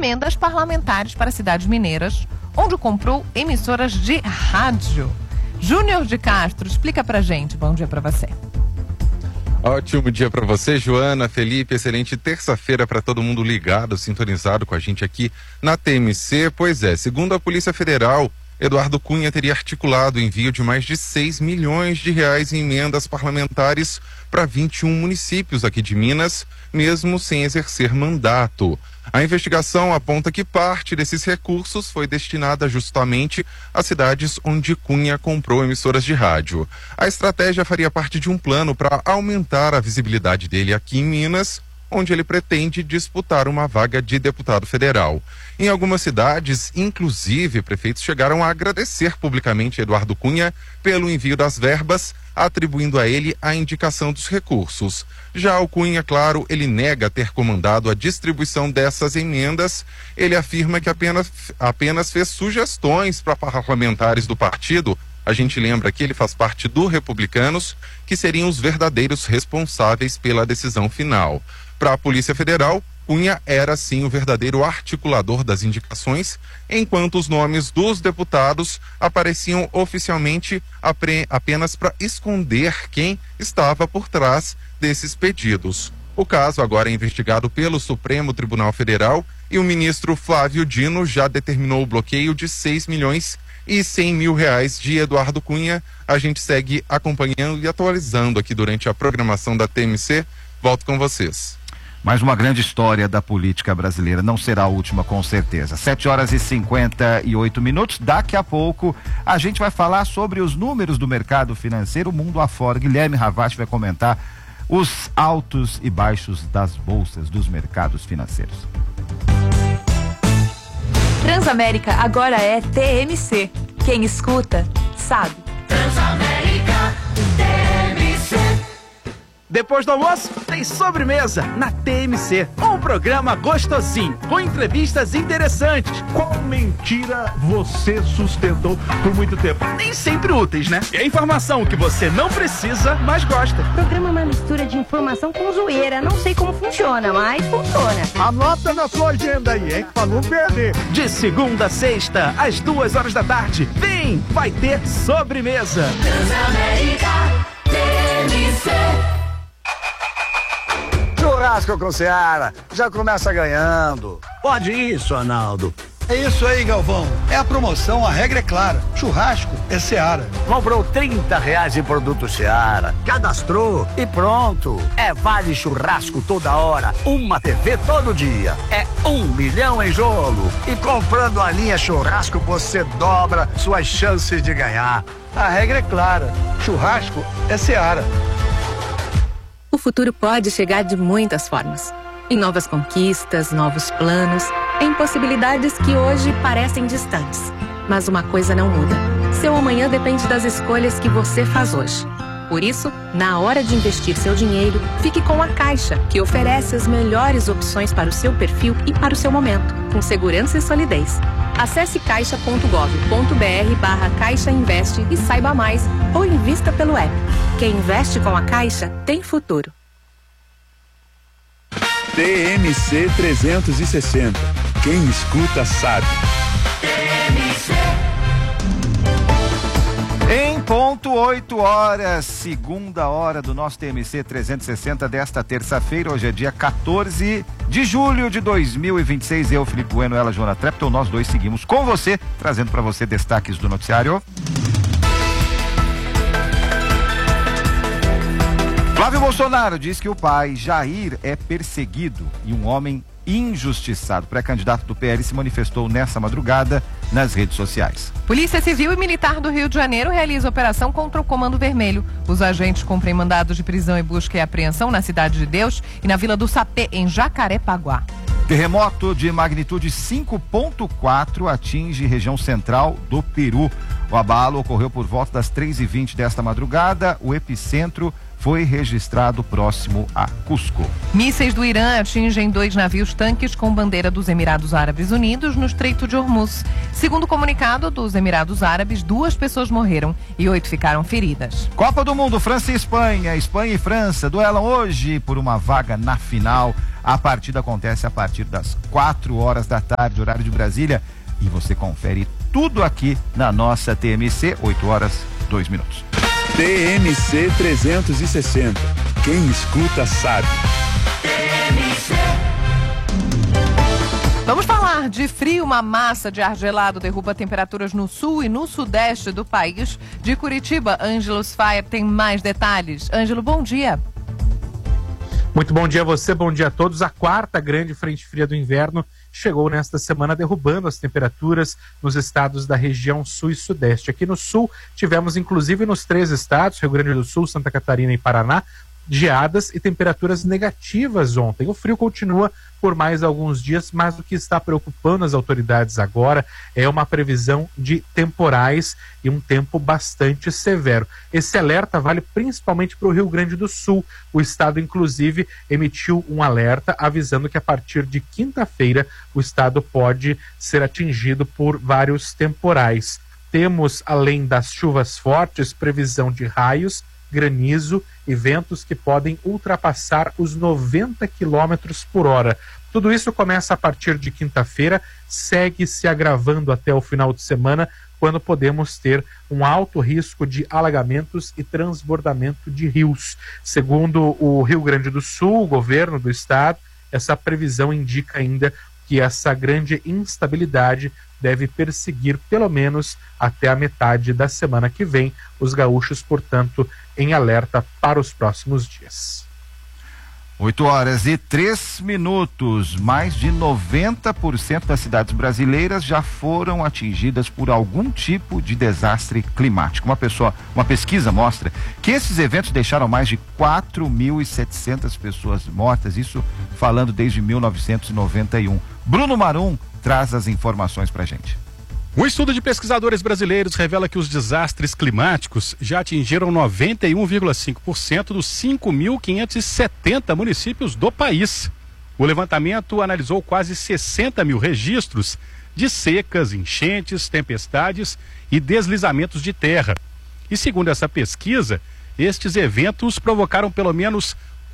emendas parlamentares para cidades mineiras, onde comprou emissoras de rádio. Júnior de Castro, explica pra gente. Bom dia pra você. Ótimo dia para você, Joana, Felipe, excelente terça-feira para todo mundo ligado, sintonizado com a gente aqui na TMC. Pois é, segundo a Polícia Federal, Eduardo Cunha teria articulado o envio de mais de 6 milhões de reais em emendas parlamentares para 21 municípios aqui de Minas, mesmo sem exercer mandato. A investigação aponta que parte desses recursos foi destinada justamente às cidades onde Cunha comprou emissoras de rádio. A estratégia faria parte de um plano para aumentar a visibilidade dele aqui em Minas, onde ele pretende disputar uma vaga de deputado federal. Em algumas cidades, inclusive, prefeitos chegaram a agradecer publicamente Eduardo Cunha pelo envio das verbas, atribuindo a ele a indicação dos recursos. Já o Cunha, claro, ele nega ter comandado a distribuição dessas emendas. Ele afirma que apenas fez sugestões para parlamentares do partido. A gente lembra que ele faz parte do Republicanos, que seriam os verdadeiros responsáveis pela decisão final. Para a Polícia Federal, Cunha era sim o verdadeiro articulador das indicações, enquanto os nomes dos deputados apareciam oficialmente apenas para esconder quem estava por trás desses pedidos. O caso agora é investigado pelo Supremo Tribunal Federal e o ministro Flávio Dino já determinou o bloqueio de 6 milhões e 100 mil reais de Eduardo Cunha. A gente segue acompanhando e atualizando aqui durante a programação da TMC. Volto com vocês. Mais uma grande história da política brasileira, não será a última com certeza. 7h58. Daqui a pouco a gente vai falar sobre os números do mercado financeiro mundo afora. Guilherme Ravati vai comentar os altos e baixos das bolsas dos mercados financeiros. Transamérica agora é TMC. Quem escuta, sabe. Transamérica TMC. Depois do almoço, tem sobremesa na TMC. Um programa gostosinho, com entrevistas interessantes. Qual mentira você sustentou por muito tempo? Nem sempre úteis, né? E a informação que você não precisa, mas gosta. O programa é uma mistura de informação com zoeira. Não sei como funciona, mas funciona. Anota na sua agenda aí, hein? Pra não perder. De segunda a sexta, às 2h da tarde. Vem, vai ter sobremesa. Transamérica TMC. Churrasco com Seara, já começa ganhando. Pode isso, Arnaldo. É isso aí, Galvão. É a promoção, a regra é clara. Churrasco é Seara. Comprou R$30 em produto Seara, cadastrou e pronto. É vale churrasco toda hora, uma TV todo dia. É 1 milhão em jogo. E comprando a linha churrasco, você dobra suas chances de ganhar. A regra é clara. Churrasco é Seara. O futuro pode chegar de muitas formas. Em novas conquistas, novos planos, em possibilidades que hoje parecem distantes. Mas uma coisa não muda. Seu amanhã depende das escolhas que você faz hoje. Por isso, na hora de investir seu dinheiro, fique com a Caixa, que oferece as melhores opções para o seu perfil e para o seu momento, com segurança e solidez. Acesse caixa.gov.br/Caixa Investe e saiba mais, ou invista pelo app. Quem investe com a Caixa tem futuro. TMC 360. Quem escuta sabe. Em ponto 8h, segunda hora do nosso TMC 360 desta terça-feira. Hoje é dia 14 de julho de 2026. Eu, Felipe Bueno, ela, Joana Trepton, nós dois seguimos com você, trazendo para você destaques do noticiário. Flávio Bolsonaro diz que o pai Jair é perseguido e um homem injustiçado. Pré-candidato do PL se manifestou nessa madrugada nas redes sociais. Polícia Civil e Militar do Rio de Janeiro realiza operação contra o Comando Vermelho. Os agentes cumprem mandados de prisão e busca e apreensão na Cidade de Deus e na Vila do Sapé, em Jacarepaguá. Terremoto de magnitude 5.4 atinge região central do Peru. O abalo ocorreu por volta das 3h20 desta madrugada. O epicentro foi registrado próximo a Cusco. Mísseis do Irã atingem 2 navios tanques com bandeira dos Emirados Árabes Unidos no Estreito de Hormuz. Segundo o comunicado dos Emirados Árabes, 2 pessoas morreram e 8 ficaram feridas. Copa do Mundo, França e Espanha. Espanha e França duelam hoje por uma vaga na final. A partida acontece a partir das 4 horas da tarde, horário de Brasília. E você confere tudo aqui na nossa TMC, 8 horas, 2 minutos. TMC 360. Quem escuta sabe. Vamos falar de frio. Uma massa de ar gelado derruba temperaturas no sul e no sudeste do país. De Curitiba, Ângelo Sfaier tem mais detalhes. Ângelo, bom dia. Muito bom dia a você, bom dia a todos. A 4ª grande frente fria do inverno chegou nesta semana derrubando as temperaturas nos estados da região sul e sudeste. Aqui no sul tivemos inclusive nos 3 estados, Rio Grande do Sul, Santa Catarina e Paraná, geadas e temperaturas negativas ontem. O frio continua por mais alguns dias, mas o que está preocupando as autoridades agora é uma previsão de temporais e um tempo bastante severo. Esse alerta vale principalmente para o Rio Grande do Sul. O estado, inclusive, emitiu um alerta avisando que a partir de quinta-feira o estado pode ser atingido por vários temporais. Temos, além das chuvas fortes, previsão de raios, granizo e ventos que podem ultrapassar os 90 km por hora. Tudo isso começa a partir de quinta-feira, segue se agravando até o final de semana, quando podemos ter um alto risco de alagamentos e transbordamento de rios. Segundo o Rio Grande do Sul, o governo do estado, essa previsão indica ainda que essa grande instabilidade deve perseguir pelo menos até a metade da semana que vem. Os gaúchos, portanto, em alerta para os próximos dias. 8 horas e 3 minutos. Mais de 90% das cidades brasileiras já foram atingidas por algum tipo de desastre climático. Uma pesquisa mostra que esses eventos deixaram mais de 4.700 pessoas mortas, isso falando desde 1991. Bruno Marum traz as informações pra gente. Um estudo de pesquisadores brasileiros revela que os desastres climáticos já atingiram 91,5% dos 5.570 municípios do país. O levantamento analisou quase 60 mil registros de secas, enchentes, tempestades e deslizamentos de terra. E segundo essa pesquisa, estes eventos provocaram pelo menos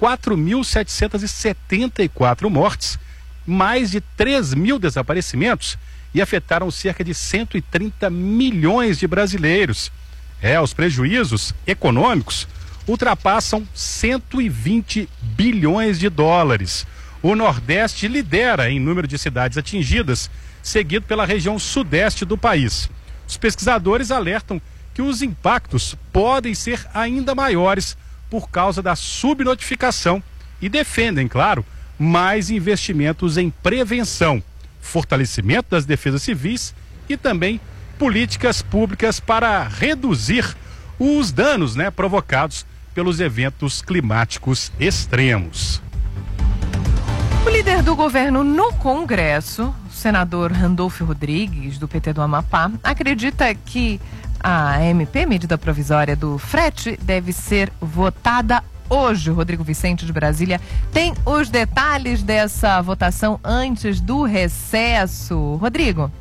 4.774 mortes, mais de 3 mil desaparecimentos e afetaram cerca de 130 milhões de brasileiros. Os prejuízos econômicos ultrapassam 120 bilhões de dólares. O Nordeste lidera em número de cidades atingidas, seguido pela região sudeste do país. Os pesquisadores alertam que os impactos podem ser ainda maiores por causa da subnotificação e defendem, claro, mais investimentos em prevenção, fortalecimento das defesas civis e também políticas públicas para reduzir os danos, provocados pelos eventos climáticos extremos. O líder do governo no Congresso, o senador Randolfo Rodrigues, do PT do Amapá, acredita que a MP, medida provisória do frete, deve ser votada hoje. O Rodrigo Vicente de Brasília tem os detalhes dessa votação antes do recesso. Rodrigo.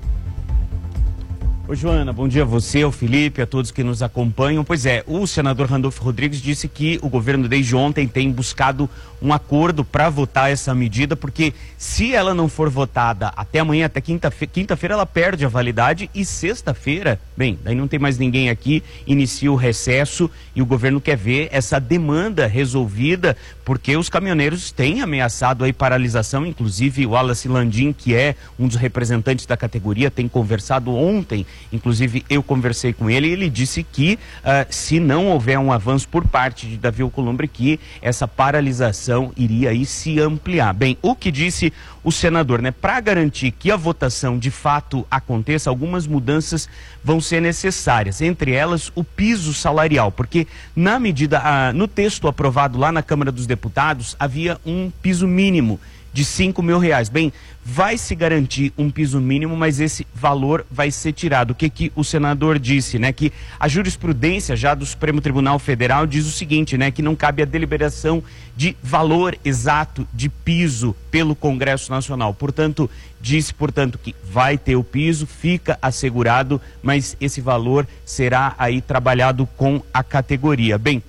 Oi, Joana, bom dia a você, ao Felipe, a todos que nos acompanham. Pois é, o senador Randolfo Rodrigues disse que o governo desde ontem tem buscado um acordo para votar essa medida, porque se ela não for votada até amanhã, até quinta-feira, ela perde a validade e sexta-feira, bem, daí não tem mais ninguém aqui, inicia o recesso e o governo quer ver essa demanda resolvida, porque os caminhoneiros têm ameaçado aí paralisação, inclusive o Wallace Landim, que é um dos representantes da categoria, tem conversado ontem. Inclusive eu conversei com ele e ele disse que se não houver um avanço por parte de Davi Alcolumbre, que essa paralisação iria aí se ampliar. Bem, o que disse o senador, para garantir que a votação de fato aconteça, algumas mudanças vão ser necessárias, entre elas o piso salarial, porque no texto aprovado lá na Câmara dos Deputados havia um piso mínimo de R$5.000. Bem, vai se garantir um piso mínimo, mas esse valor vai ser tirado. O que o senador disse, né? Que a jurisprudência já do Supremo Tribunal Federal diz o seguinte, né? Que não cabe a deliberação de valor exato de piso pelo Congresso Nacional. Portanto, disse, que vai ter o piso, fica assegurado, mas esse valor será aí trabalhado com a categoria. Bem,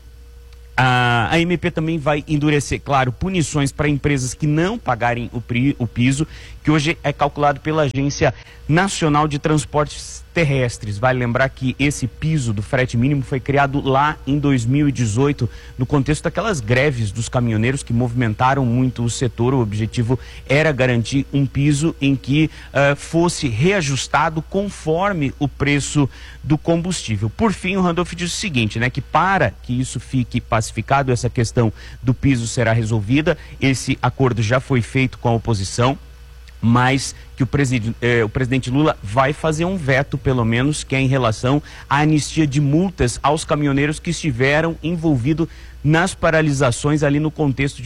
a MP também vai endurecer, claro, punições para empresas que não pagarem o piso, que hoje é calculado pela Agência Nacional de Transportes Terrestres. Vale lembrar que esse piso do frete mínimo foi criado lá em 2018, no contexto daquelas greves dos caminhoneiros que movimentaram muito o setor. O objetivo era garantir um piso em que fosse reajustado conforme o preço do combustível. Por fim, o Randolph diz o seguinte, né, que para que isso fique pacificado, essa questão do piso será resolvida. Esse acordo já foi feito com a oposição, mas que o presidente Lula vai fazer um veto, pelo menos, que é em relação à anistia de multas aos caminhoneiros que estiveram envolvidos nas paralisações ali no contexto de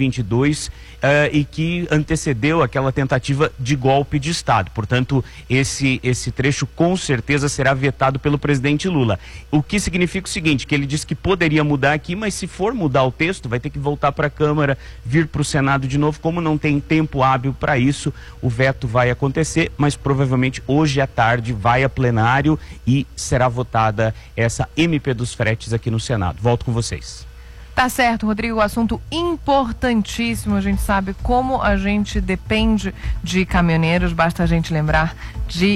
2022 e que antecedeu aquela tentativa de golpe de Estado. Portanto, esse trecho com certeza será vetado pelo presidente Lula. O que significa o seguinte, que ele disse que poderia mudar aqui, mas se for mudar o texto, vai ter que voltar para a Câmara, vir para o Senado de novo. Como não tem tempo hábil para isso, o veto vai acontecer, mas provavelmente hoje à tarde vai a plenário e será votada essa MP dos fretes aqui no Senado. Volto com vocês. Tá certo, Rodrigo, assunto importantíssimo. A gente sabe como a gente depende de caminhoneiros, basta a gente lembrar de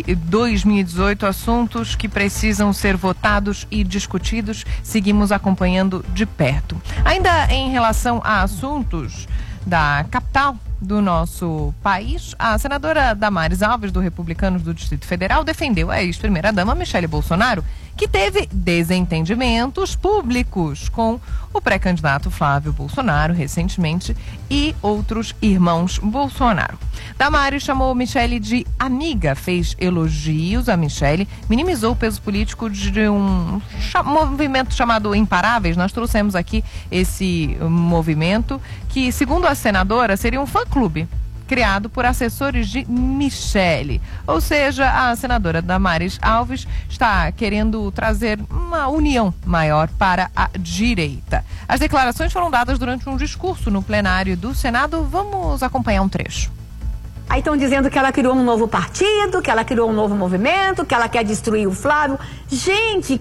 2018, assuntos que precisam ser votados e discutidos. Seguimos acompanhando de perto. Ainda em relação a assuntos da capital do nosso país, a senadora Damares Alves, do Republicanos do Distrito Federal, defendeu a ex-primeira-dama Michele Bolsonaro, que teve desentendimentos públicos com o pré-candidato Flávio Bolsonaro recentemente e outros irmãos Bolsonaro. Damares chamou Michele de amiga, fez elogios a Michele, minimizou o peso político de um movimento chamado Imparáveis. Nós trouxemos aqui esse movimento que, segundo a senadora, seria um fã-clube criado por assessores de Michele. Ou seja, a senadora Damares Alves está querendo trazer uma união maior para a direita. As declarações foram dadas durante um discurso no plenário do Senado. Vamos acompanhar um trecho. Aí estão dizendo que ela criou um novo partido, que ela criou um novo movimento, que ela quer destruir o Flávio. Gente,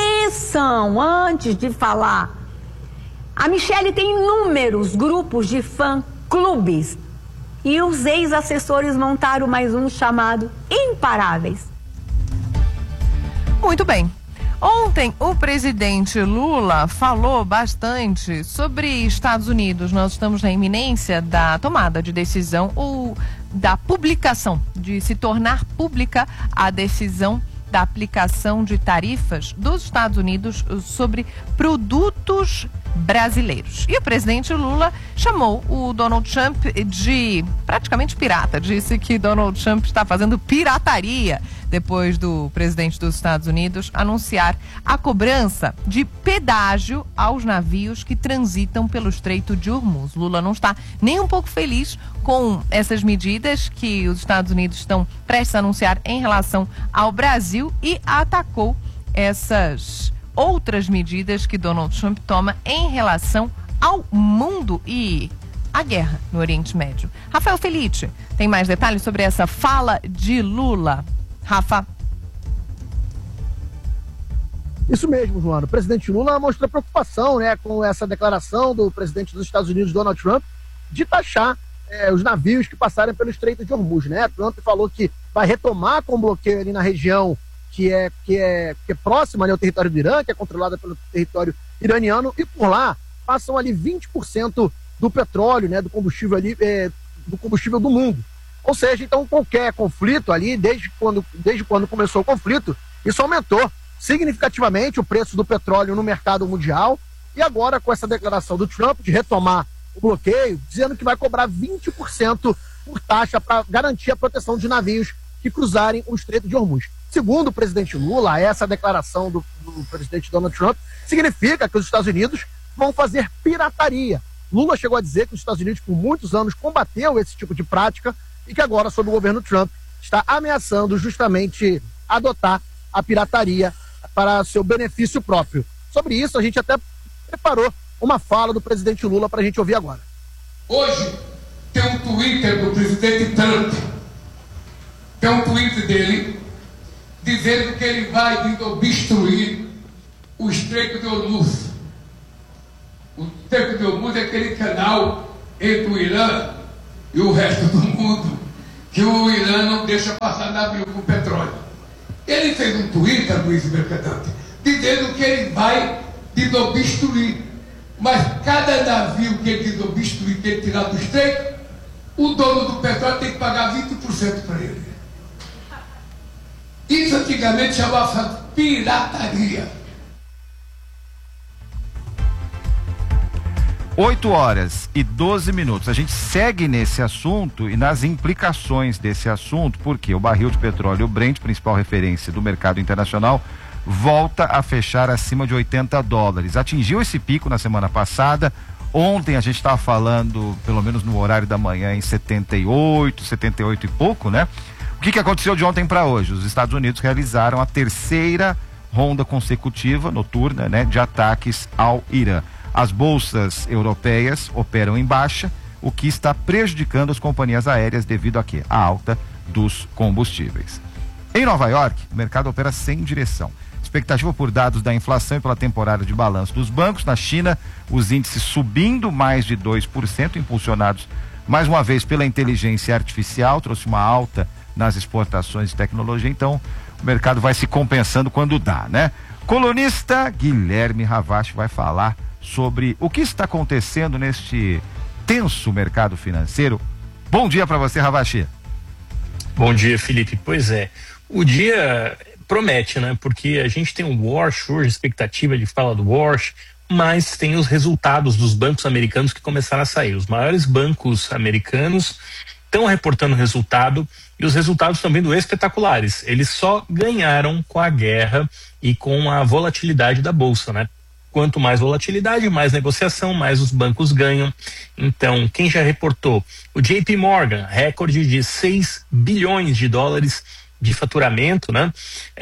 conheçam antes de falar. A Michele tem inúmeros grupos de fã-clubes. E os ex-assessores montaram mais um chamado Imparáveis. Muito bem. Ontem, o presidente Lula falou bastante sobre Estados Unidos. Nós estamos na iminência da tomada de decisão ou da publicação, de se tornar pública a decisão da aplicação de tarifas dos Estados Unidos sobre produtos brasileiros. E o presidente Lula chamou o Donald Trump de praticamente pirata. Disse que Donald Trump está fazendo pirataria depois do presidente dos Estados Unidos anunciar a cobrança de pedágio aos navios que transitam pelo Estreito de Hormuz. Lula não está nem um pouco feliz com essas medidas que os Estados Unidos estão prestes a anunciar em relação ao Brasil e atacou essas outras medidas que Donald Trump toma em relação ao mundo e à guerra no Oriente Médio. Rafael Felice tem mais detalhes sobre essa fala de Lula. Rafa. Isso mesmo, Joana. O presidente Lula mostrou preocupação, né, com essa declaração do presidente dos Estados Unidos, Donald Trump, de taxar os navios que passarem pelo Estreito de Hormuz, né? Trump falou que vai retomar com o bloqueio ali na região que é próxima ali ao território do Irã, que é controlada pelo território iraniano, e por lá passam ali 20% do petróleo, né, do combustível ali, do combustível do mundo. Ou seja, então qualquer conflito ali, desde quando começou o conflito, isso aumentou significativamente o preço do petróleo no mercado mundial, e agora com essa declaração do Trump de retomar o bloqueio, dizendo que vai cobrar 20% por taxa para garantir a proteção de navios que cruzarem o Estreito de Hormuz. Segundo o presidente Lula, essa declaração do presidente Donald Trump significa que os Estados Unidos vão fazer pirataria. Lula chegou a dizer que os Estados Unidos por muitos anos combateu esse tipo de prática e que agora, sob o governo Trump, está ameaçando justamente adotar a pirataria para seu benefício próprio. Sobre isso, a gente até preparou uma fala do presidente Lula para a gente ouvir agora. Hoje tem um Twitter do presidente Trump, tem um tweet dele dizendo que ele vai obstruir o Estreito de Hormuz. O Estreito de Hormuz é aquele canal entre o Irã e o resto do mundo que o Irã não deixa passar navio com petróleo. Ele fez um Twitter, Luiz Mercadante, dizendo que ele vai desobstruir. Mas cada navio que ele desobstruir, que ele tirar do estreito, o dono do petróleo tem que pagar 20% para ele. Isso antigamente chamava pirataria. 8h12. A gente segue nesse assunto e nas implicações desse assunto, porque o barril de petróleo Brent, principal referência do mercado internacional, volta a fechar acima de $80. Atingiu esse pico na semana passada. Ontem a gente estava falando, pelo menos no horário da manhã, em 78 e pouco, né? O que aconteceu de ontem para hoje? Os Estados Unidos realizaram a terceira ronda consecutiva, noturna, né, de ataques ao Irã. As bolsas europeias operam em baixa, o que está prejudicando as companhias aéreas devido a quê? A alta dos combustíveis. Em Nova York, o mercado opera sem direção. Expectativa por dados da inflação e pela temporada de balanço dos bancos. Na China, os índices subindo mais de 2%, impulsionados mais uma vez pela inteligência artificial, trouxe uma alta nas exportações de tecnologia, então o mercado vai se compensando quando dá, né? Colunista Guilherme Ravache vai falar sobre o que está acontecendo neste tenso mercado financeiro. Bom dia para você, Ravache. Bom dia, Felipe. Pois é, o dia promete, né? Porque a gente tem um wash hoje, expectativa de fala do wash, mas tem os resultados dos bancos americanos que começaram a sair. Os maiores bancos americanos estão reportando resultado e os resultados estão vindo espetaculares. Eles só ganharam com a guerra e com a volatilidade da bolsa, né? Quanto mais volatilidade, mais negociação, mais os bancos ganham. Então, quem já reportou? O JP Morgan, recorde de $6 bilhões de faturamento, né?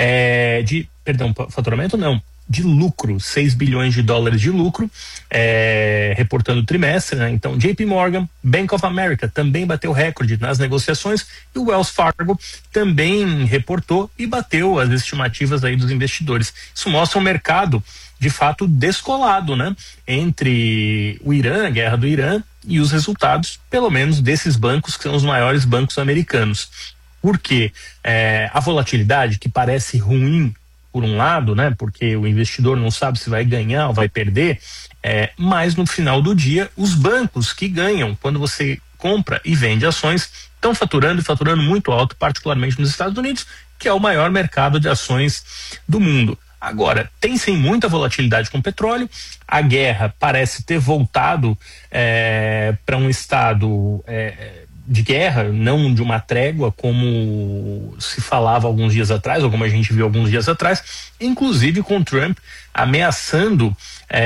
Faturamento não, de lucro, $6 bilhões de lucro, reportando o trimestre, né? Então, JP Morgan, Bank of America também bateu recorde nas negociações e o Wells Fargo também reportou e bateu as estimativas aí dos investidores. Isso mostra um mercado de fato descolado, né? Entre o Irã, a guerra do Irã e os resultados, pelo menos desses bancos que são os maiores bancos americanos. Porque a volatilidade, que parece ruim por um lado, né? Porque o investidor não sabe se vai ganhar ou vai perder, mas no final do dia, os bancos que ganham quando você compra e vende ações estão faturando e faturando muito alto, particularmente nos Estados Unidos, que é o maior mercado de ações do mundo. Agora, tem sim muita volatilidade com o petróleo, a guerra parece ter voltado para um estado de guerra, não de uma trégua como se falava alguns dias atrás, ou como a gente viu alguns dias atrás, inclusive com Trump ameaçando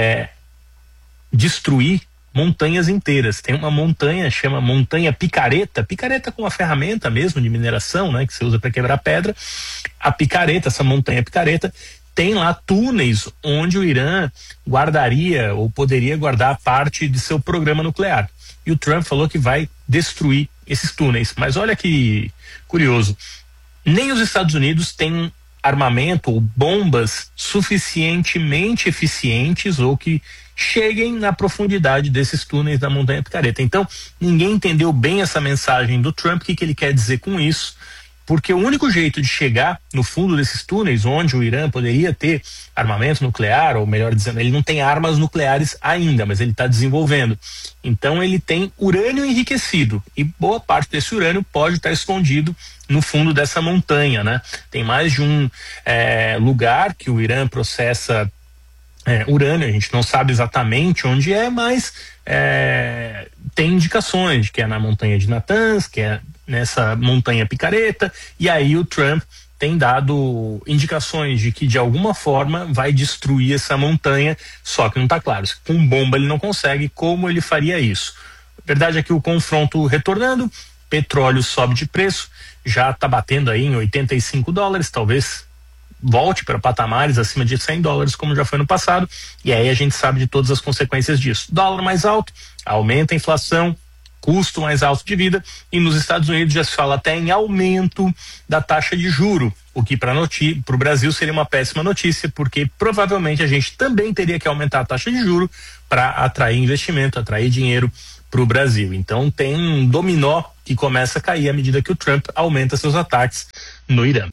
destruir montanhas inteiras. Tem uma montanha, chama Montanha Picareta com uma ferramenta mesmo de mineração, né, que você usa para quebrar pedra. A picareta, essa montanha picareta, tem lá túneis onde o Irã guardaria ou poderia guardar parte de seu programa nuclear. E o Trump falou que vai destruir esses túneis. Mas olha que curioso, nem os Estados Unidos têm armamento ou bombas suficientemente eficientes ou que cheguem na profundidade desses túneis da Montanha Picareta. Então, ninguém entendeu bem essa mensagem do Trump, o que ele quer dizer com isso. Porque o único jeito de chegar no fundo desses túneis, onde o Irã poderia ter armamento nuclear, ou melhor dizendo, ele não tem armas nucleares ainda, mas ele está desenvolvendo. Então ele tem urânio enriquecido, e boa parte desse urânio pode estar escondido no fundo dessa montanha, né? Tem mais de um lugar que o Irã processa urânio, a gente não sabe exatamente onde mas tem indicações de que é na montanha de Natanz, que é nessa Montanha Picareta, e aí o Trump tem dado indicações de que de alguma forma vai destruir essa montanha, só que não está claro. Com bomba ele não consegue, como ele faria isso? A verdade é que o confronto retornando, petróleo sobe de preço, já está batendo aí em $85, talvez volte para patamares acima de $100, como já foi no passado, e aí a gente sabe de todas as consequências disso. Dólar mais alto, aumenta a inflação, custo mais alto de vida, e nos Estados Unidos já se fala até em aumento da taxa de juro, o que para o Brasil seria uma péssima notícia, porque provavelmente a gente também teria que aumentar a taxa de juro para atrair investimento, atrair dinheiro para o Brasil. Então tem um dominó que começa a cair à medida que o Trump aumenta seus ataques no Irã.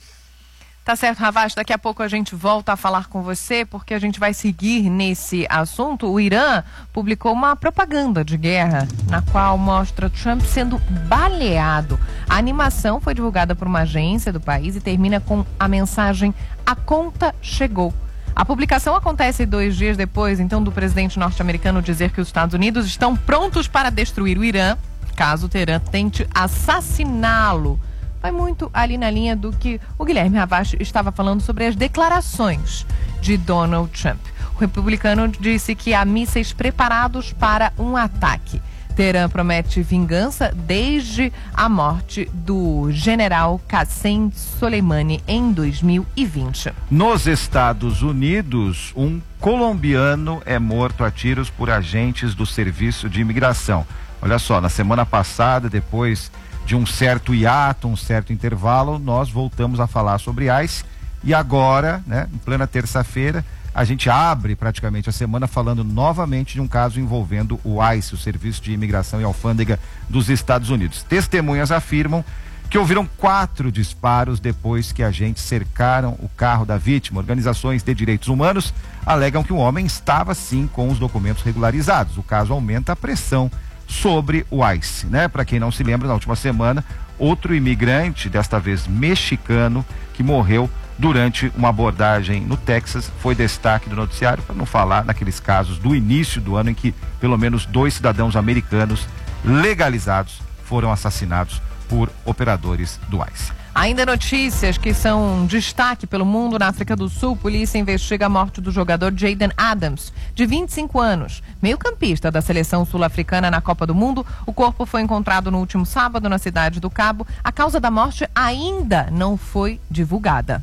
Tá certo, Ravaz, daqui a pouco a gente volta a falar com você, porque a gente vai seguir nesse assunto. O Irã publicou uma propaganda de guerra, na qual mostra Trump sendo baleado. A animação foi divulgada por uma agência do país e termina com a mensagem: "A conta chegou". A publicação acontece 2 dias depois, então, do presidente norte-americano dizer que os Estados Unidos estão prontos para destruir o Irã, caso o Teherã tente assassiná-lo. Vai muito ali na linha do que o Guilherme Ravaz estava falando sobre as declarações de Donald Trump. O republicano disse que há mísseis preparados para um ataque. Teherã promete vingança desde a morte do general Qassem Soleimani em 2020. Nos Estados Unidos, um colombiano é morto a tiros por agentes do Serviço de Imigração. Olha só, na semana passada, depois de um certo hiato, um certo intervalo, nós voltamos a falar sobre ICE, e agora, né, em plena terça-feira, a gente abre praticamente a semana falando novamente de um caso envolvendo o ICE, o Serviço de Imigração e Alfândega dos Estados Unidos. Testemunhas afirmam que ouviram 4 disparos depois que agentes cercaram o carro da vítima. Organizações de direitos humanos alegam que o homem estava sim com os documentos regularizados. O caso aumenta a pressão sobre o ICE, né? Para quem não se lembra, na última semana, outro imigrante, desta vez mexicano, que morreu durante uma abordagem no Texas, foi destaque do noticiário, para não falar naqueles casos do início do ano em que pelo menos 2 cidadãos americanos legalizados foram assassinados por operadores do ICE. Ainda notícias que são destaque pelo mundo. Na África do Sul, polícia investiga a morte do jogador Jaden Adams, de 25 anos, meio-campista da seleção sul-africana na Copa do Mundo. O corpo foi encontrado no último sábado na cidade do Cabo. A causa da morte ainda não foi divulgada.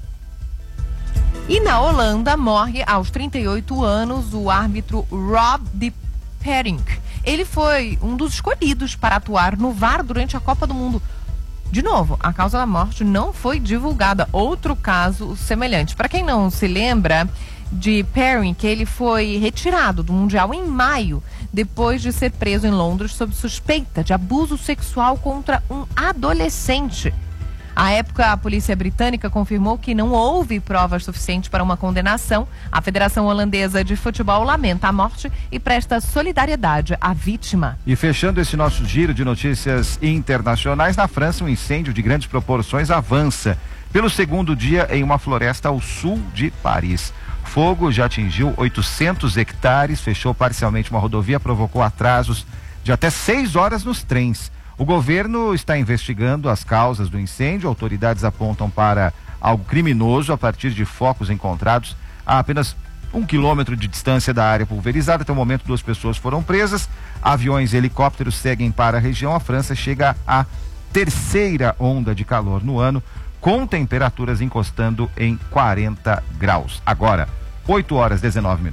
E na Holanda, morre aos 38 anos o árbitro Rob de Perink. Ele foi um dos escolhidos para atuar no VAR durante a Copa do Mundo. De novo, a causa da morte não foi divulgada. Outro caso semelhante. Para quem não se lembra de Perink, ele foi retirado do Mundial em maio, depois de ser preso em Londres sob suspeita de abuso sexual contra um adolescente. À época, a polícia britânica confirmou que não houve provas suficientes para uma condenação. A Federação Holandesa de Futebol lamenta a morte e presta solidariedade à vítima. E fechando esse nosso giro de notícias internacionais, na França, um incêndio de grandes proporções avança pelo segundo dia em uma floresta ao sul de Paris. Fogo já atingiu 800 hectares, fechou parcialmente uma rodovia, provocou atrasos de até 6 horas nos trens. O governo está investigando as causas do incêndio. Autoridades apontam para algo criminoso a partir de focos encontrados a apenas 1 quilômetro de distância da área pulverizada. Até o momento, 2 pessoas foram presas. Aviões e helicópteros seguem para a região. A França chega à 3ª onda de calor no ano, com temperaturas encostando em 40 graus. Agora, 8h19.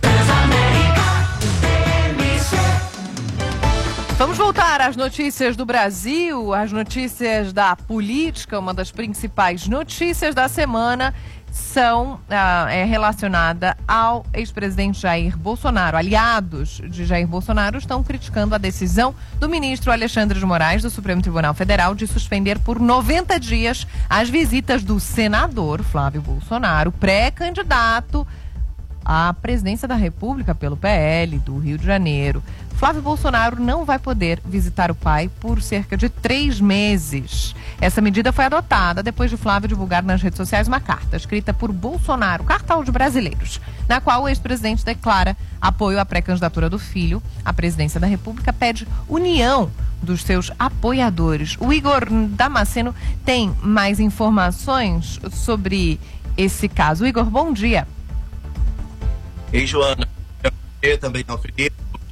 Vamos voltar às notícias do Brasil, às notícias da política. Uma das principais notícias da semana é relacionada ao ex-presidente Jair Bolsonaro. Aliados de Jair Bolsonaro estão criticando a decisão do ministro Alexandre de Moraes do Supremo Tribunal Federal de suspender por 90 dias as visitas do senador Flávio Bolsonaro, pré-candidato à presidência da República pelo PL do Rio de Janeiro. Flávio Bolsonaro não vai poder visitar o pai por cerca de 3 meses. Essa medida foi adotada depois de Flávio divulgar nas redes sociais uma carta escrita por Bolsonaro, carta aos brasileiros, na qual o ex-presidente declara apoio à pré-candidatura do filho à presidência da República, pede união dos seus apoiadores. O Igor Damasceno tem mais informações sobre esse caso. Igor, bom dia. Ei, Joana. Eu também não Felipe.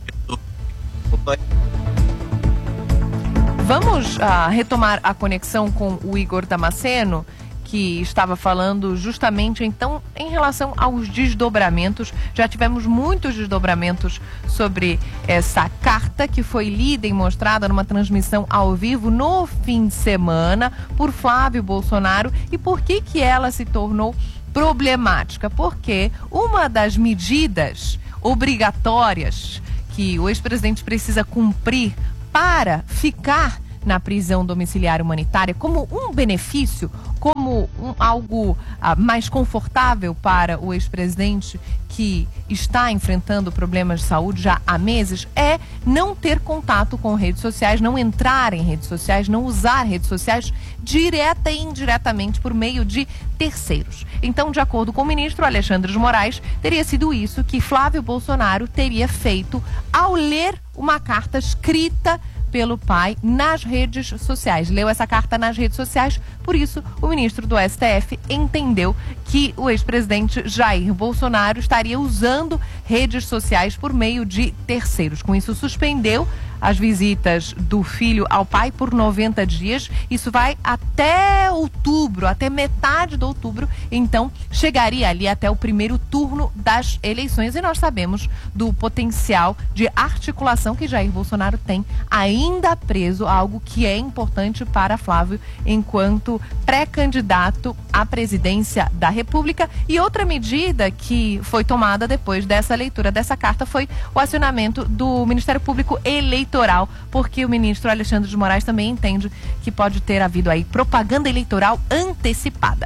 Vamos retomar a conexão com o Igor Damasceno, que estava falando justamente então em relação aos desdobramentos. Já tivemos muitos desdobramentos sobre essa carta que foi lida e mostrada numa transmissão ao vivo no fim de semana por Flávio Bolsonaro. E por que ela se tornou problemática? Porque uma das medidas obrigatórias que o ex-presidente precisa cumprir para ficar na prisão domiciliar humanitária como um benefício, como algo mais confortável para o ex-presidente que está enfrentando problemas de saúde já há meses, é não ter contato com redes sociais, não entrar em redes sociais, não usar redes sociais direta e indiretamente por meio de terceiros. Então, de acordo com o ministro Alexandre de Moraes, teria sido isso que Flávio Bolsonaro teria feito ao ler uma carta escrita pelo pai nas redes sociais. Leu essa carta nas redes sociais, por isso o ministro do STF entendeu que o ex-presidente Jair Bolsonaro estaria usando redes sociais por meio de terceiros. Com isso, suspendeu as visitas do filho ao pai por 90 dias. Isso vai até outubro, até metade de outubro. Então, chegaria ali até o primeiro turno das eleições. E nós sabemos do potencial de articulação que Jair Bolsonaro tem ainda preso, algo que é importante para Flávio enquanto pré-candidato à presidência da República. E outra medida que foi tomada depois dessa leitura dessa carta foi o acionamento do Ministério Público Eleitoral, porque o ministro Alexandre de Moraes também entende que pode ter havido aí propaganda eleitoral antecipada.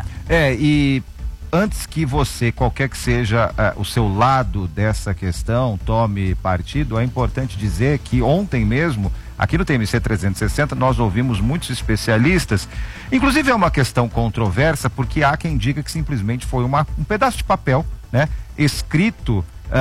E antes que você, qualquer que seja o seu lado dessa questão, tome partido, é importante dizer que ontem mesmo, aqui no TMC 360, nós ouvimos muitos especialistas. Inclusive é uma questão controversa, porque há quem diga que simplesmente foi um pedaço de papel, né, escrito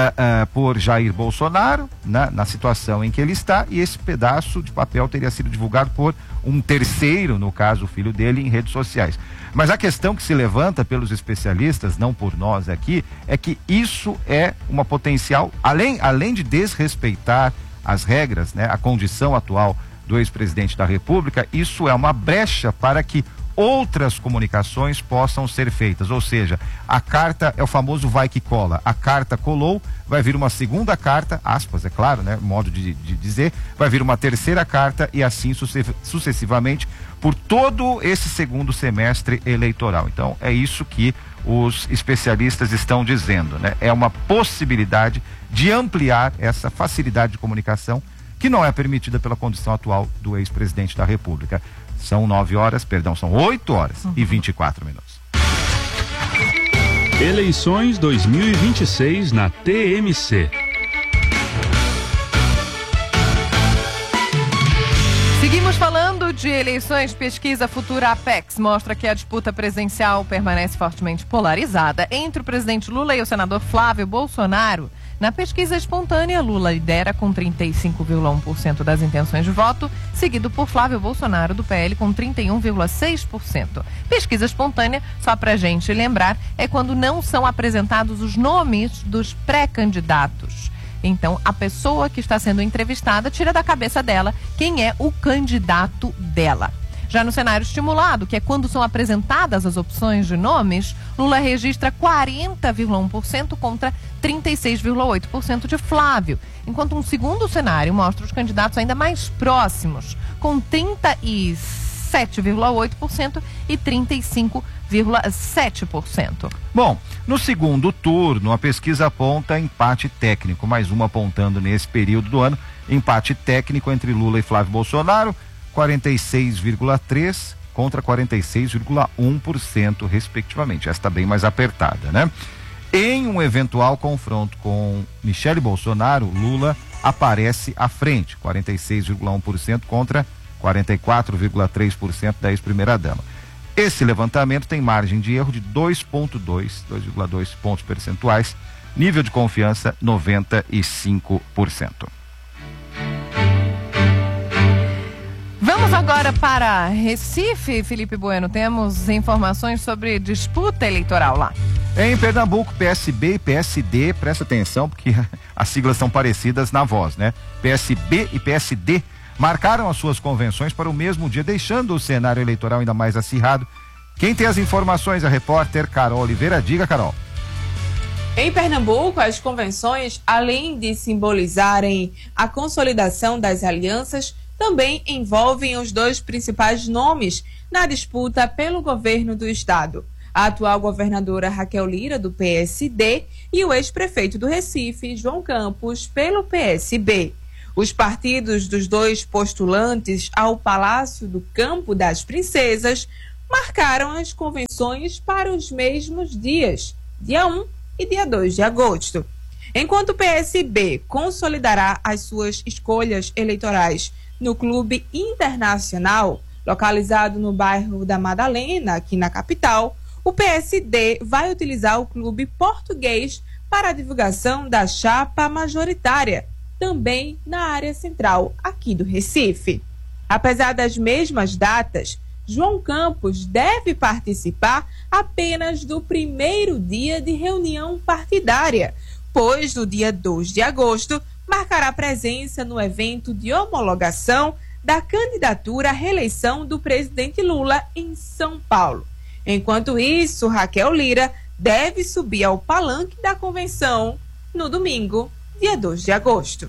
por Jair Bolsonaro, na situação em que ele está, e esse pedaço de papel teria sido divulgado por um terceiro, no caso o filho dele, em redes sociais. Mas a questão que se levanta pelos especialistas, não por nós aqui, é que isso é uma potencial, além de desrespeitar as regras, né, a condição atual do ex-presidente da República, isso é uma brecha para que outras comunicações possam ser feitas. Ou seja, a carta é o famoso vai que cola. A carta colou, vai vir uma segunda carta, aspas, é claro, né, modo de dizer, vai vir uma terceira carta e assim sucessivamente por todo esse segundo semestre eleitoral. Então, é isso que os especialistas estão dizendo, né? É uma possibilidade de ampliar essa facilidade de comunicação que não é permitida pela condição atual do ex-presidente da República. São 8 horas e 24 minutos. Eleições 2026 na TMC. Seguimos falando de eleições. Pesquisa Futura Apex mostra que a disputa presidencial permanece fortemente polarizada entre o presidente Lula e o senador Flávio Bolsonaro. Na pesquisa espontânea, Lula lidera com 35,1% das intenções de voto, seguido por Flávio Bolsonaro, do PL, com 31,6%. Pesquisa espontânea, só pra gente lembrar, é quando não são apresentados os nomes dos pré-candidatos. Então, a pessoa que está sendo entrevistada tira da cabeça dela quem é o candidato dela. Já no cenário estimulado, que é quando são apresentadas as opções de nomes, Lula registra 40,1% contra 36,8% de Flávio, enquanto um segundo cenário mostra os candidatos ainda mais próximos, com 37,8% e 35,7%. Bom, no segundo turno, a pesquisa aponta empate técnico, mais uma apontando nesse período do ano, empate técnico entre Lula e Flávio Bolsonaro, 46,3% contra 46,1%, respectivamente. Esta bem mais apertada, né? Em um eventual confronto com Michele Bolsonaro, Lula aparece à frente, 46,1% contra 44,3% da ex-primeira-dama. Esse levantamento tem margem de erro de 2,2 pontos percentuais, nível de confiança 95%. Vamos agora para Recife, Felipe Bueno. Temos informações sobre disputa eleitoral lá. Em Pernambuco, PSB e PSD, presta atenção porque as siglas são parecidas na voz, né? PSB e PSD marcaram as suas convenções para o mesmo dia, deixando o cenário eleitoral ainda mais acirrado. Quem tem as informações é a repórter Carol Oliveira. Diga, Carol. Em Pernambuco, as convenções, além de simbolizarem a consolidação das alianças, também envolvem os dois principais nomes na disputa pelo governo do estado: a atual governadora Raquel Lira, do PSD, e o ex-prefeito do Recife, João Campos, pelo PSB. Os partidos dos dois postulantes ao Palácio do Campo das Princesas marcaram as convenções para os mesmos dias, dia 1 e dia 2 de agosto. Enquanto o PSB consolidará as suas escolhas eleitorais no Clube Internacional, localizado no bairro da Madalena, aqui na capital, o PSD vai utilizar o Clube Português para a divulgação da chapa majoritária, também na área central aqui do Recife. Apesar das mesmas datas, João Campos deve participar apenas do primeiro dia de reunião partidária, pois no dia 2 de agosto marcará presença no evento de homologação da candidatura à reeleição do presidente Lula em São Paulo. Enquanto isso, Raquel Lira deve subir ao palanque da convenção no domingo, dia 2 de agosto.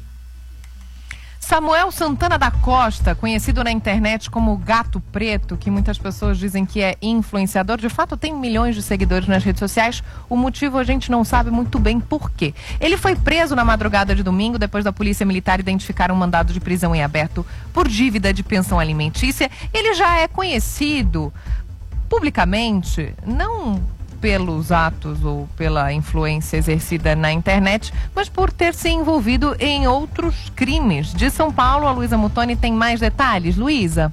Samuel Santana da Costa, conhecido na internet como Gato Preto, que muitas pessoas dizem que é influenciador, de fato tem milhões de seguidores nas redes sociais. O motivo a gente não sabe muito bem por quê. Ele foi preso na madrugada de domingo depois da polícia militar identificar um mandado de prisão em aberto por dívida de pensão alimentícia. Ele já é conhecido publicamente, não pelos atos ou pela influência exercida na internet, mas por ter se envolvido em outros crimes. De São Paulo, a Luísa Mutoni tem mais detalhes. Luísa.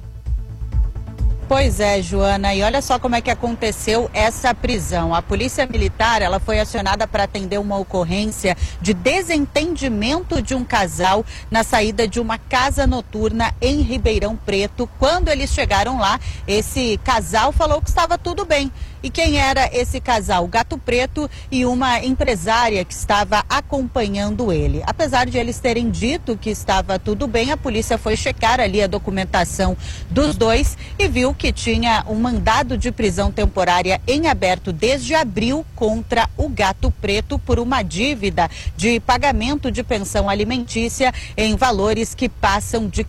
Pois é, Joana, e olha só como é que aconteceu essa prisão. A polícia militar, ela foi acionada para atender uma ocorrência de desentendimento de um casal na saída de uma casa noturna em Ribeirão Preto. Quando eles chegaram lá, esse casal falou que estava tudo bem. E quem era esse casal? Gato Preto e uma empresária que estava acompanhando ele. Apesar de eles terem dito que estava tudo bem, a polícia foi checar ali a documentação dos dois e viu que tinha um mandado de prisão temporária em aberto desde abril contra o Gato Preto por uma dívida de pagamento de pensão alimentícia em valores que passam de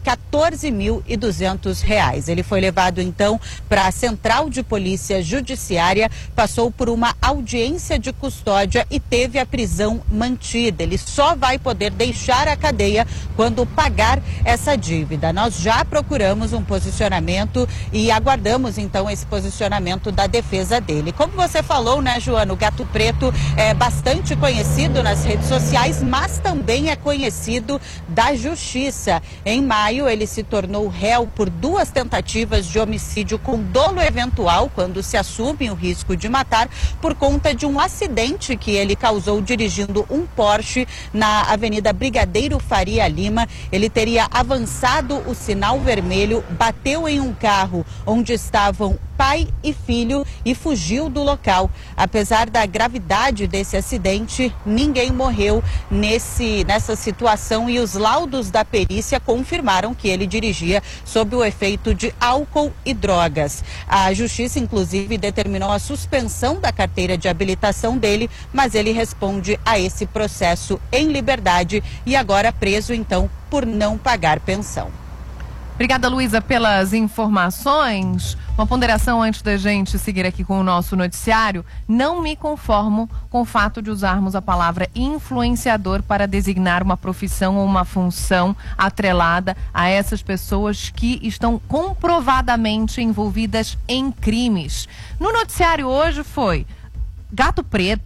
R$14.200. Ele foi levado então para a Central de Polícia Judiciária, passou por uma audiência de custódia e teve a prisão mantida. Ele só vai poder deixar a cadeia quando pagar essa dívida. Nós já procuramos um posicionamento e aguardamos então esse posicionamento da defesa dele. Como você falou, né, Joana, o Gato Preto é bastante conhecido nas redes sociais, mas também é conhecido da justiça. Em maio, ele se tornou réu por 2 tentativas de homicídio com dolo eventual, quando se assume o risco de matar, por conta de um acidente que ele causou dirigindo um Porsche na Avenida Brigadeiro Faria Lima. Ele teria avançado o sinal vermelho, bateu em um carro onde estavam pai e filho e fugiu do local. Apesar da gravidade desse acidente, ninguém morreu nessa situação e os laudos da perícia confirmaram que ele dirigia sob o efeito de álcool e drogas. A justiça, inclusive, determinou a suspensão da carteira de habilitação dele, mas ele responde a esse processo em liberdade e agora preso, então, por não pagar pensão. Obrigada, Luísa, pelas informações. Uma ponderação antes da gente seguir aqui com o nosso noticiário. Não me conformo com o fato de usarmos a palavra influenciador para designar uma profissão ou uma função atrelada a essas pessoas que estão comprovadamente envolvidas em crimes. No noticiário hoje foi Gato Preto,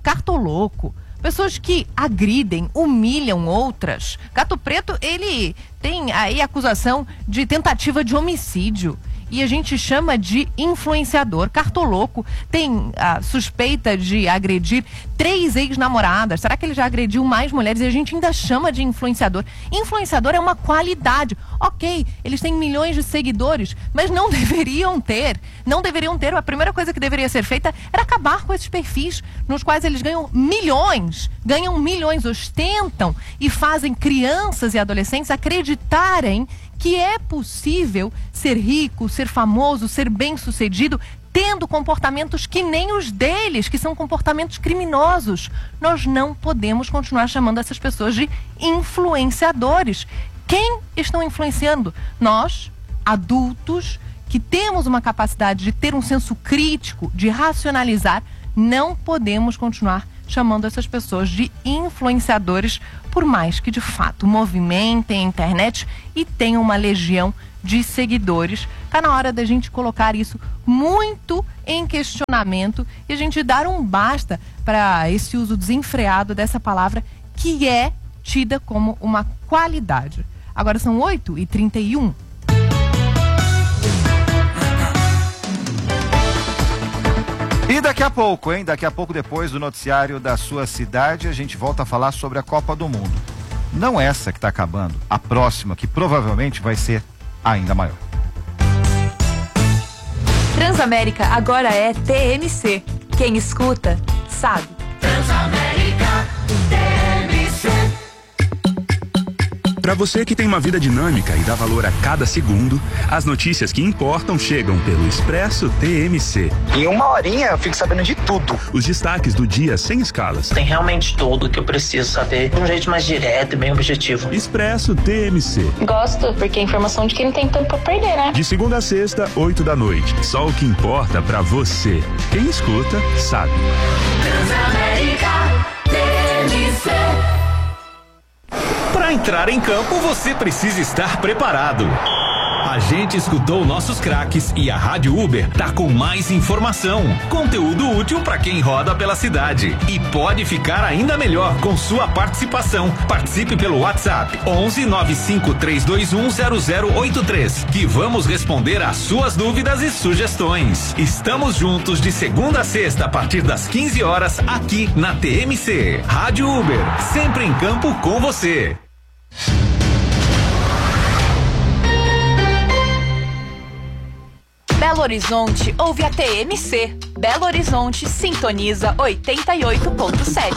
cartoloco, pessoas que agridem, humilham outras. Gato Preto, ele tem aí acusação de tentativa de homicídio. E a gente chama de influenciador. Cartoloco tem a suspeita de agredir 3 ex-namoradas. Será que ele já agrediu mais mulheres? E a gente ainda chama de influenciador. Influenciador é uma qualidade. Ok, eles têm milhões de seguidores, mas não deveriam ter. Não deveriam ter. A primeira coisa que deveria ser feita era acabar com esses perfis nos quais eles ganham milhões, ostentam e fazem crianças e adolescentes acreditarem que é possível ser rico, ser famoso, ser bem-sucedido, tendo comportamentos que nem os deles, que são comportamentos criminosos. Nós não podemos continuar chamando essas pessoas de influenciadores. Quem estão influenciando? Nós, adultos, que temos uma capacidade de ter um senso crítico, de racionalizar, não podemos continuar chamando essas pessoas de influenciadores, por mais que de fato movimentem a internet e tenham uma legião de seguidores. Tá na hora da gente colocar isso muito em questionamento e a gente dar um basta para esse uso desenfreado dessa palavra que é tida como uma qualidade. Agora são 8h31. E daqui a pouco, daqui a pouco, depois do noticiário da sua cidade, a gente volta a falar sobre a Copa do Mundo. Não essa que está acabando, a próxima, que provavelmente vai ser ainda maior. Transamérica agora é TMC. Quem escuta, sabe. Transamérica TMC. Para você que tem uma vida dinâmica e dá valor a cada segundo, as notícias que importam chegam pelo Expresso TMC. Em uma horinha eu fico sabendo de tudo. Os destaques do dia sem escalas. Tem realmente tudo que eu preciso saber de um jeito mais direto e bem objetivo. Expresso TMC. Gosto, porque é informação de quem não tem tempo pra perder, né? De segunda a sexta, 20h. Só o que importa pra você. Quem escuta, sabe. Transamérica TMC. Para entrar em campo, você precisa estar preparado. A gente escutou nossos craques e a Rádio Uber tá com mais informação, conteúdo útil para quem roda pela cidade e pode ficar ainda melhor com sua participação. Participe pelo WhatsApp 11 95 321 0083 que vamos responder às suas dúvidas e sugestões. Estamos juntos de segunda a sexta a partir das 15 horas aqui na TMC. Rádio Uber, sempre em campo com você. Belo Horizonte ouve a TMC. Belo Horizonte sintoniza 88.7.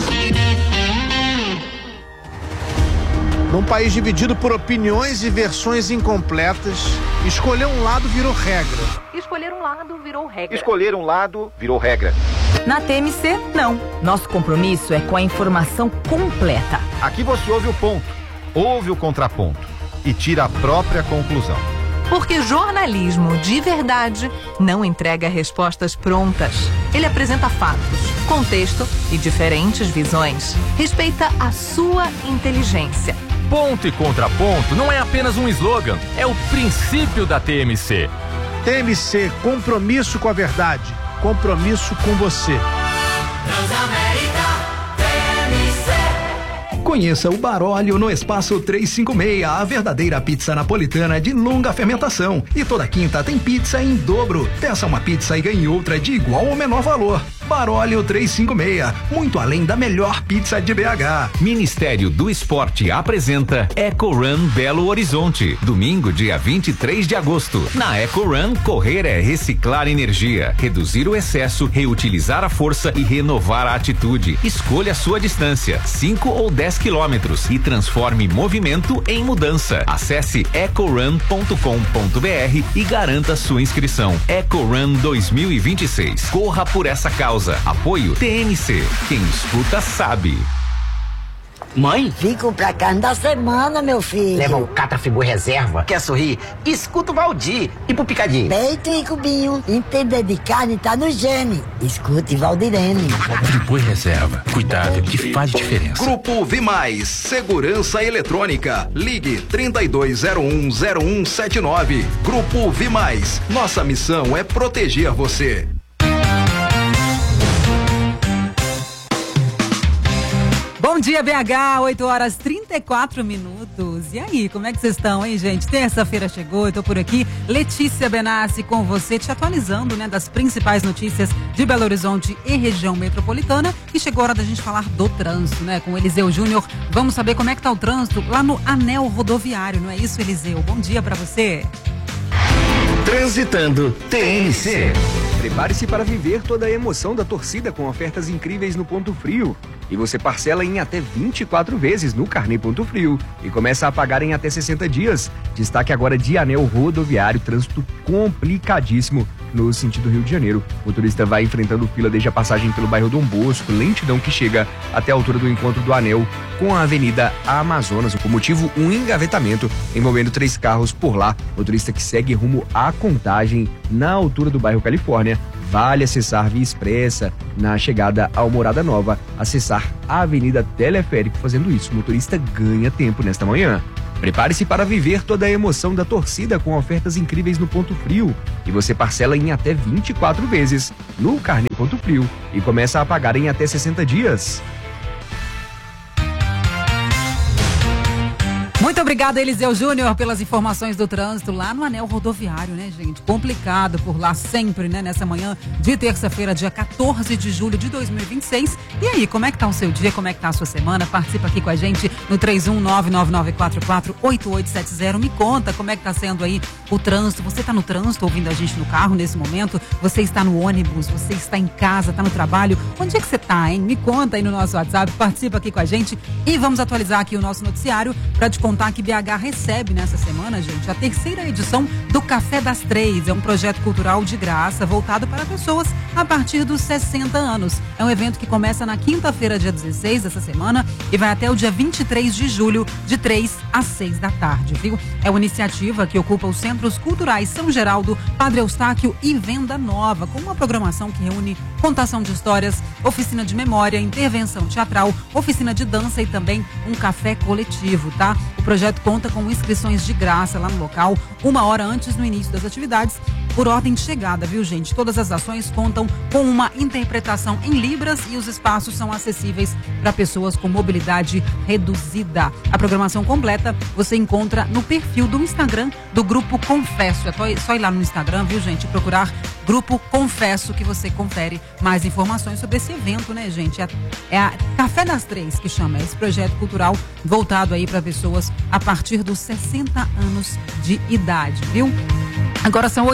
Num país dividido por opiniões e versões incompletas, escolher um lado virou regra. Escolher um lado virou regra. Escolher um lado virou regra. Na TMC, não. Nosso compromisso é com a informação completa. Aqui você ouve o ponto, ouve o contraponto e tira a própria conclusão. Porque jornalismo de verdade não entrega respostas prontas. Ele apresenta fatos, contexto e diferentes visões. Respeita a sua inteligência. Ponto e contraponto não é apenas um slogan, é o princípio da TMC. TMC, compromisso com a verdade, compromisso com você. Transamérica TMC. Conheça o Baróleo no Espaço 356, a verdadeira pizza napolitana de longa fermentação. E toda quinta tem pizza em dobro. Peça uma pizza e ganhe outra de igual ou menor valor. Baróleo 356, muito além da melhor pizza de BH. Ministério do Esporte apresenta Eco Run Belo Horizonte, domingo, dia 23 de agosto. Na Eco Run, correr é reciclar energia, reduzir o excesso, reutilizar a força e renovar a atitude. Escolha a sua distância, 5 ou 10 quilômetros, e transforme movimento em mudança. Acesse ecorun.com.br e garanta sua inscrição. Eco Run 2026. Corra por essa causa. Apoio TMC. Quem escuta sabe. Mãe? Fico pra cada semana, meu filho. Leva o Catafigu Reserva. Quer sorrir? Escuta o Valdir. E pro Picadinho? Peito e cubinho. Entender de carne tá no gene. Escute Valdirene. Friboi Reserva. Cuidado que faz diferença. Grupo Vimais, Segurança Eletrônica. Ligue 32010179. Grupo Vimais. Nossa missão é proteger você. Bom dia, BH, 8h34. E aí, como é que vocês estão, hein, gente? Terça-feira chegou, eu tô por aqui, Letícia Benassi com você, te atualizando, né, das principais notícias de Belo Horizonte e região metropolitana. E chegou a hora da gente falar do trânsito, né, com o Eliseu Júnior. Vamos saber como é que tá o trânsito lá no anel rodoviário, não é isso, Eliseu? Bom dia pra você. Transitando TMC. Prepare-se para viver toda a emoção da torcida com ofertas incríveis no Ponto Frio. E você parcela em até 24 vezes no Carnê Ponto Frio e começa a pagar em até 60 dias. Destaque agora de anel rodoviário, trânsito complicadíssimo no sentido Rio de Janeiro. O motorista vai enfrentando fila desde a passagem pelo bairro Dom Bosco, lentidão que chega até a altura do encontro do anel com a Avenida Amazonas. O motivo, um engavetamento envolvendo 3 carros por lá. Motorista que segue rumo à Contagem na altura do bairro Califórnia. Vale acessar Via Expressa na chegada ao Morada Nova, acessar a Avenida Teleférico. Fazendo isso, o motorista ganha tempo nesta manhã. Prepare-se para viver toda a emoção da torcida com ofertas incríveis no Ponto Frio. E você parcela em até 24 vezes no Carnê Ponto Frio e começa a pagar em até 60 dias. Muito obrigada, Eliseu Júnior, pelas informações do trânsito lá no anel rodoviário, né, gente? Complicado por lá sempre, né? Nessa manhã de terça-feira, dia 14 de julho de 2026. E aí, como é que tá o seu dia? Como é que tá a sua semana? Participa aqui com a gente no 31999448870. Me conta como é que tá sendo aí o trânsito. Você tá no trânsito ouvindo a gente no carro nesse momento? Você está no ônibus? Você está em casa? Tá no trabalho? Onde é que você tá, hein? Me conta aí no nosso WhatsApp. Participa aqui com a gente e vamos atualizar aqui o nosso noticiário para te contar que BH recebe nessa semana, gente, a 3ª edição do Café das 3. É um projeto cultural de graça voltado para pessoas a partir dos 60 anos. É um evento que começa na quinta-feira, dia 16 dessa semana e vai até o dia 23 de julho, de 3 às 6 da tarde, viu? É uma iniciativa que ocupa os Centros Culturais São Geraldo, Padre Eustáquio e Venda Nova, com uma programação que reúne contação de histórias, oficina de memória, intervenção teatral, oficina de dança e também um café coletivo, tá? O projeto conta com inscrições de graça lá no local, 1 hora antes do início das atividades, por ordem de chegada, viu, gente? Todas as ações contam com uma interpretação em libras e os espaços são acessíveis para pessoas com mobilidade reduzida. A programação completa você encontra no perfil do Instagram do Grupo Confesso. É só ir lá no Instagram, viu, gente? Procurar Grupo Confesso que você confere mais informações sobre esse evento, né, gente? É a Café das 3 que chama esse projeto cultural voltado aí para pessoas a partir dos 60 anos de idade, viu? Agora são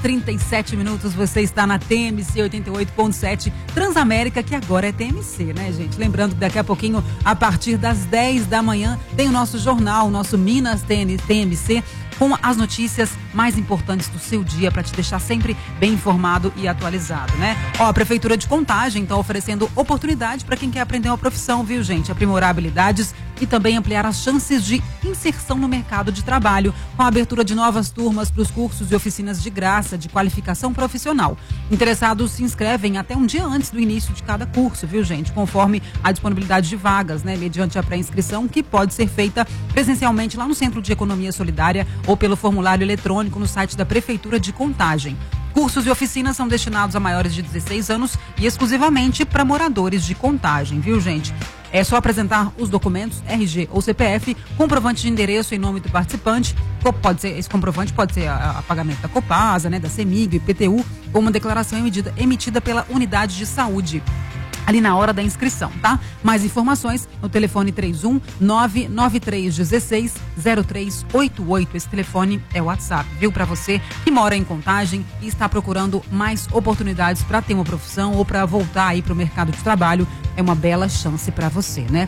8h37, você está na TMC 88.7 Transamérica, que agora é TMC, né, gente? Lembrando que daqui a pouquinho, a partir das 10 da manhã, tem o nosso jornal, o nosso Minas TMC, com as notícias mais importantes do seu dia para te deixar sempre bem informado e atualizado, né? Ó, a Prefeitura de Contagem está oferecendo oportunidade para quem quer aprender uma profissão, viu, gente? Aprimorar habilidades e também ampliar as chances de inserção no mercado de trabalho, com a abertura de novas turmas para os cursos e oficinas de graça de qualificação profissional. Interessados se inscrevem até um dia antes do início de cada curso, viu, gente? Conforme a disponibilidade de vagas, né? Mediante a pré-inscrição, que pode ser feita presencialmente lá no Centro de Economia Solidária ou pelo formulário eletrônico no site da Prefeitura de Contagem. Cursos e oficinas são destinados a maiores de 16 anos e exclusivamente para moradores de Contagem, viu, gente? É só apresentar os documentos, RG ou CPF, comprovante de endereço em nome do participante. Esse comprovante pode ser a pagamento da Copasa, né, da CEMIG, IPTU, ou uma declaração emitida pela unidade de saúde, ali na hora da inscrição, tá? Mais informações no telefone 31993160388. Esse telefone é o WhatsApp, viu? Para você que mora em Contagem e está procurando mais oportunidades para ter uma profissão ou para voltar aí para o mercado de trabalho, é uma bela chance para você, né?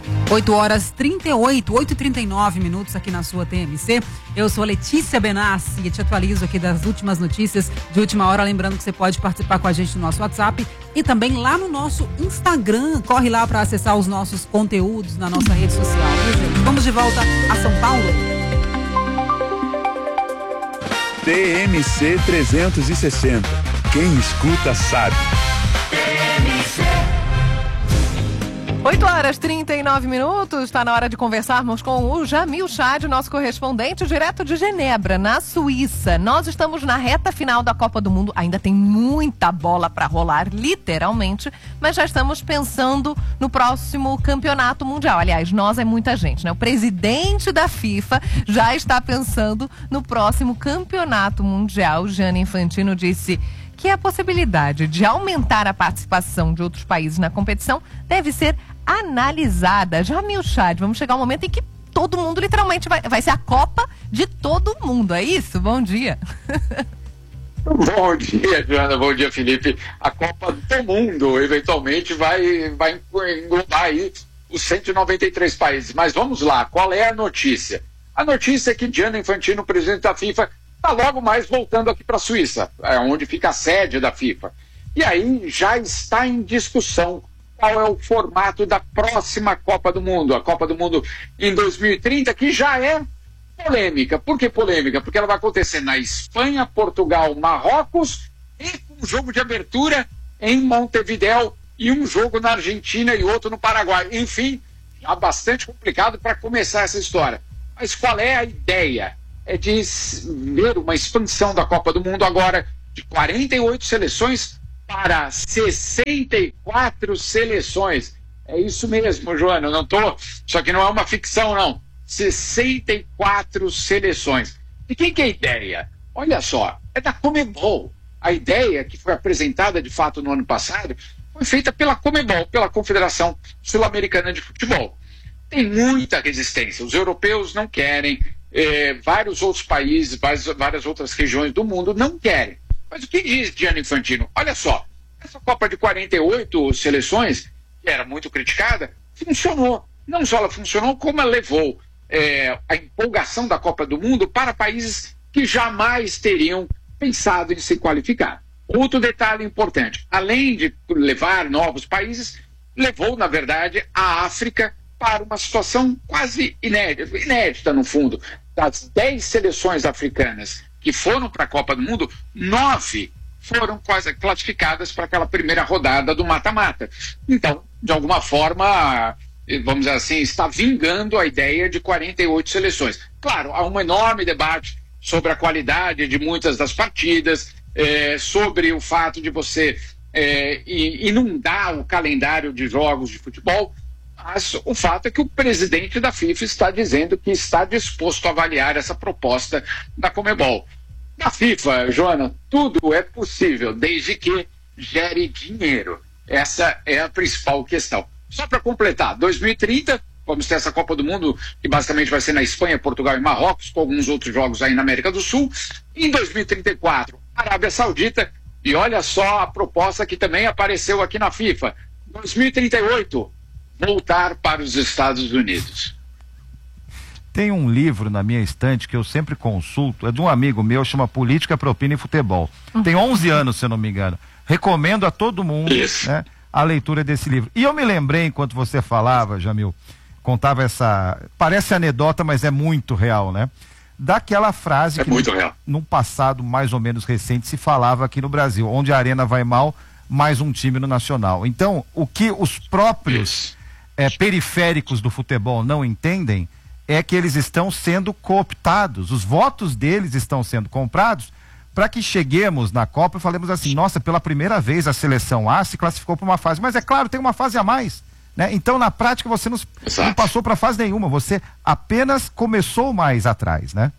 8h39 aqui na sua TMC. Eu sou Letícia Benassi e te atualizo aqui das últimas notícias de última hora. Lembrando que você pode participar com a gente no nosso WhatsApp e também lá no nosso Instagram. Corre lá para acessar os nossos conteúdos na nossa rede social, viu, gente? Vamos de volta a São Paulo. TMC 360. Quem escuta sabe. 8h39, está na hora de conversarmos com o Jamil Chad, nosso correspondente direto de Genebra, na Suíça. Nós estamos na reta final da Copa do Mundo, ainda tem muita bola para rolar, literalmente, mas já estamos pensando no próximo campeonato mundial. Aliás, nós é muita gente, né? O presidente da FIFA já está pensando no próximo campeonato mundial. Gianni Infantino disse que a possibilidade de aumentar a participação de outros países na competição deve ser analisada. Jamil Chad, vamos chegar um momento em que todo mundo literalmente vai ser a Copa de todo mundo, é isso? Bom dia. Bom dia, Joana, bom dia, Felipe. A Copa do Mundo eventualmente vai englobar aí os 193 países. Mas vamos lá, qual é a notícia? A notícia é que Gianni Infantino, presidente da FIFA, está logo mais voltando aqui para a Suíça, onde fica a sede da FIFA. E aí já está em discussão qual é o formato da próxima Copa do Mundo, a Copa do Mundo em 2030, que já é polêmica. Por que polêmica? Porque ela vai acontecer na Espanha, Portugal, Marrocos e um jogo de abertura em Montevidéu e um jogo na Argentina e outro no Paraguai. Enfim, já bastante complicado para começar essa história. Mas qual é a ideia? É de ver uma expansão da Copa do Mundo agora de 48 seleções para 64 seleções. É isso mesmo, Joana, não tô, só que não é uma ficção, não. 64 seleções. E quem que é a ideia? Olha só, é da Conmebol. A ideia que foi apresentada de fato no ano passado foi feita pela Conmebol, pela Confederação Sul-Americana de Futebol. Tem muita resistência, os europeus não querem, vários outros países, várias outras regiões do mundo não querem. Mas o que diz Gianni Infantino? Olha só, essa Copa de 48 seleções, que era muito criticada, funcionou. Não só ela funcionou, como ela levou a empolgação da Copa do Mundo para países que jamais teriam pensado em se qualificar. Outro detalhe importante, além de levar novos países, levou, na verdade, a África para uma situação quase inédita no fundo. Das 10 seleções africanas que foram para a Copa do Mundo, 9 foram quase classificadas para aquela primeira rodada do mata-mata. Então, de alguma forma, vamos dizer assim, está vingando a ideia de 48 seleções. Claro, há um enorme debate sobre a qualidade de muitas das partidas, sobre o fato de você inundar o calendário de jogos de futebol, mas o fato é que o presidente da FIFA está dizendo que está disposto a avaliar essa proposta da Conmebol. Na FIFA, Joana, tudo é possível, desde que gere dinheiro. Essa é a principal questão. Só para completar, 2030, vamos ter essa Copa do Mundo, que basicamente vai ser na Espanha, Portugal e Marrocos, com alguns outros jogos aí na América do Sul. Em 2034, Arábia Saudita, e olha só a proposta que também apareceu aqui na FIFA. 2038, voltar para os Estados Unidos. Tem um livro na minha estante que eu sempre consulto, é de um amigo meu, chama Política, Propina e Futebol. Tem 11 anos, se eu não me engano. Recomendo a todo mundo, né, a leitura desse livro. E eu me lembrei, enquanto você falava, Jamil, contava essa... Parece anedota, mas é muito real, né? Daquela frase que num passado mais ou menos recente se falava aqui no Brasil, onde a arena vai mal, mais um time no Nacional. Então, o que os próprios periféricos do futebol não entendem é que eles estão sendo cooptados, os votos deles estão sendo comprados para que cheguemos na Copa e falemos assim, nossa, pela primeira vez a seleção A se classificou para uma fase, mas é claro, tem uma fase a mais, né? Então na prática você não passou para fase nenhuma, você apenas começou mais atrás, né?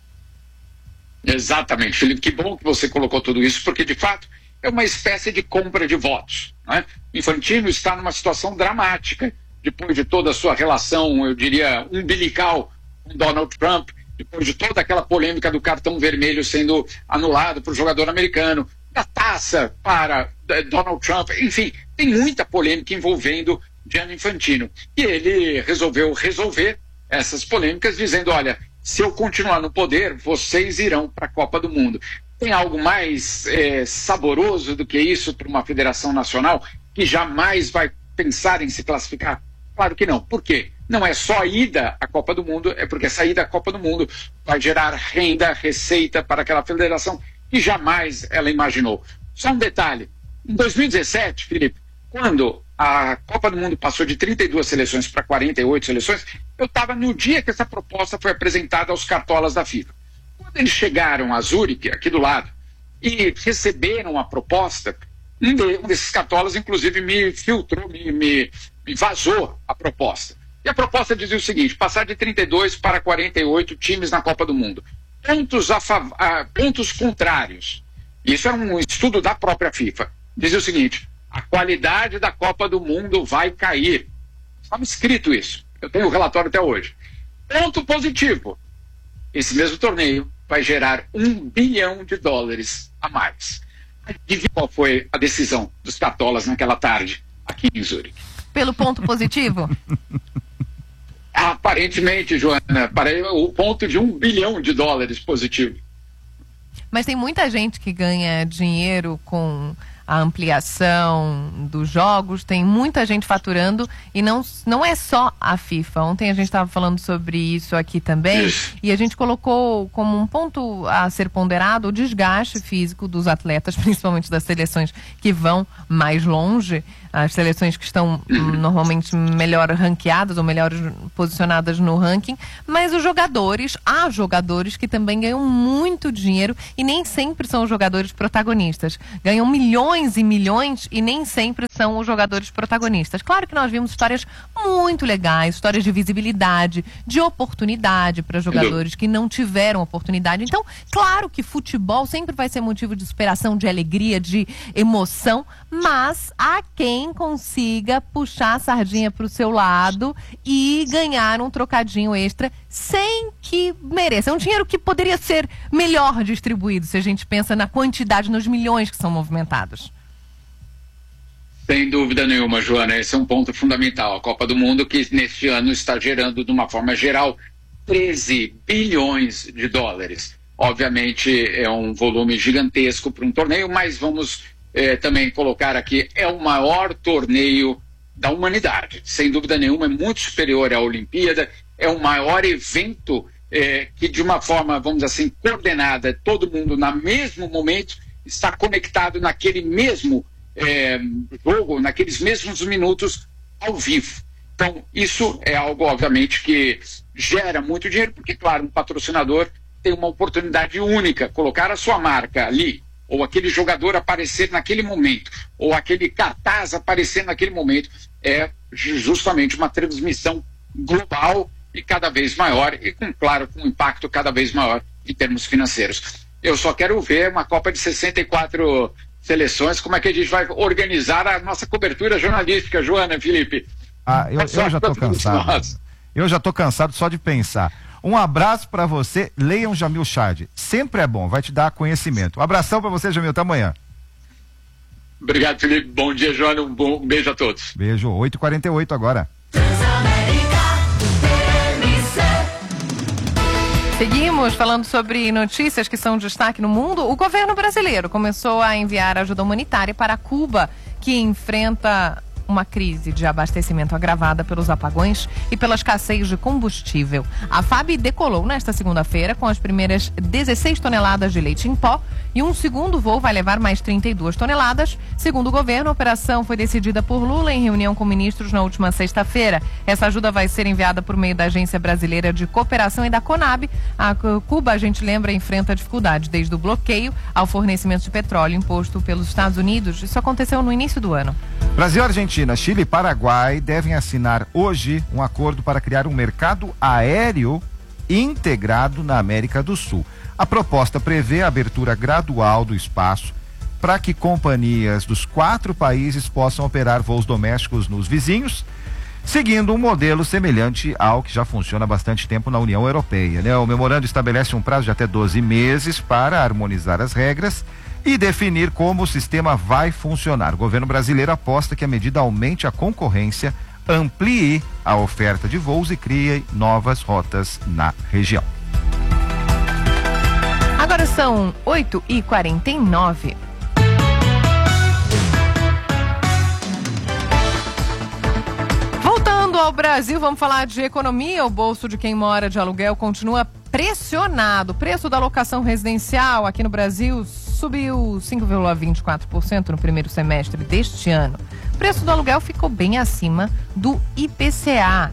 Exatamente, Felipe, que bom que você colocou tudo isso, porque de fato é uma espécie de compra de votos, né? Infantino está numa situação dramática, depois de toda a sua relação, eu diria, umbilical com Donald Trump, depois de toda aquela polêmica do cartão vermelho sendo anulado para o jogador americano, da taça para Donald Trump, enfim, tem muita polêmica envolvendo Gianni Infantino. E ele resolveu resolver essas polêmicas dizendo, olha, se eu continuar no poder, vocês irão para a Copa do Mundo. Tem algo mais saboroso do que isso para uma federação nacional que jamais vai pensar em se classificar? Claro que não. Por quê? Não é só a ida à Copa do Mundo, é porque essa ida à Copa do Mundo vai gerar renda, receita para aquela federação que jamais ela imaginou. Só um detalhe, em 2017, Felipe, quando a Copa do Mundo passou de 32 seleções para 48 seleções, eu estava no dia que essa proposta foi apresentada aos cartolas da FIFA. Quando eles chegaram a Zurique, aqui do lado, e receberam a proposta, um desses cartolas, inclusive, me filtrou, me vazou a proposta. E a proposta dizia o seguinte: passar de 32 para 48 times na Copa do Mundo. Pontos contrários. Isso era um estudo da própria FIFA. Dizia o seguinte: a qualidade da Copa do Mundo vai cair. Estava escrito isso. Eu tenho o relatório até hoje. Ponto positivo: esse mesmo torneio vai gerar $1 bilhão a mais. Adivinha qual foi a decisão dos cartolas naquela tarde, aqui em Zurique? Pelo ponto positivo? Aparentemente, Joana, para o ponto de $1 bilhão positivo. Mas tem muita gente que ganha dinheiro com a ampliação dos jogos, tem muita gente faturando e não é só a FIFA. Ontem a gente estava falando sobre isso aqui também e a gente colocou como um ponto a ser ponderado o desgaste físico dos atletas, principalmente das seleções que vão mais longe, as seleções que estão normalmente melhor ranqueadas ou melhor posicionadas no ranking, mas há jogadores que também ganham muito dinheiro e nem sempre são os jogadores protagonistas. Ganham milhões e milhões e nem sempre são os jogadores protagonistas. Claro que nós vimos histórias muito legais, histórias de visibilidade, de oportunidade para jogadores que não tiveram oportunidade. Então, claro que futebol sempre vai ser motivo de superação, de alegria, de emoção, mas há quem consiga puxar a sardinha para o seu lado e ganhar um trocadinho extra sem que mereça. É um dinheiro que poderia ser melhor distribuído se a gente pensa na quantidade, nos milhões que são movimentados. Sem dúvida nenhuma, Joana, esse é um ponto fundamental. A Copa do Mundo, que neste ano está gerando, de uma forma geral, $13 bilhões. Obviamente é um volume gigantesco para um torneio, mas vamos também colocar aqui, é o maior torneio da humanidade. Sem dúvida nenhuma, é muito superior à Olimpíada, é o maior evento que, de uma forma, vamos dizer assim, coordenada, todo mundo no mesmo momento está conectado naquele mesmo jogo, naqueles mesmos minutos ao vivo. Então, isso é algo, obviamente, que gera muito dinheiro, porque, claro, um patrocinador tem uma oportunidade única, colocar a sua marca ali, ou aquele jogador aparecer naquele momento, ou aquele cartaz aparecer naquele momento, é justamente uma transmissão global e cada vez maior, e com um impacto cada vez maior em termos financeiros. Eu só quero ver uma Copa de 64 seleções, como é que a gente vai organizar a nossa cobertura jornalística, Joana, Felipe? Eu já estou cansado. Eu já estou cansado só de pensar. Um abraço para você, leiam Jamil Chad. Sempre é bom, vai te dar conhecimento. Um abração para você, Jamil, até amanhã. Obrigado, Felipe. Bom dia, Joana. Um beijo a todos. Beijo, 8h48 agora. Seguimos falando sobre notícias que são destaque no mundo. O governo brasileiro começou a enviar ajuda humanitária para Cuba, que enfrenta uma crise de abastecimento agravada pelos apagões e pela escassez de combustível. A FAB decolou nesta segunda-feira com as primeiras 16 toneladas de leite em pó e um segundo voo vai levar mais 32 toneladas. Segundo o governo, a operação foi decidida por Lula em reunião com ministros na última sexta-feira. Essa ajuda vai ser enviada por meio da Agência Brasileira de Cooperação e da CONAB. A Cuba, a gente lembra, enfrenta dificuldades desde o bloqueio ao fornecimento de petróleo imposto pelos Estados Unidos. Isso aconteceu no início do ano. Brasil, Argentina, Chile e Paraguai devem assinar hoje um acordo para criar um mercado aéreo integrado na América do Sul. A proposta prevê a abertura gradual do espaço para que companhias dos 4 países possam operar voos domésticos nos vizinhos, seguindo um modelo semelhante ao que já funciona há bastante tempo na União Europeia, né? O memorando estabelece um prazo de até 12 meses para harmonizar as regras e definir como o sistema vai funcionar. O governo brasileiro aposta que a medida aumente a concorrência, amplie a oferta de voos e crie novas rotas na região. Agora são 8h49. Voltando ao Brasil, vamos falar de economia. O bolso de quem mora de aluguel continua pressionado. O preço da locação residencial aqui no Brasil subiu 5,24% no primeiro semestre deste ano. O preço do aluguel ficou bem acima do IPCA,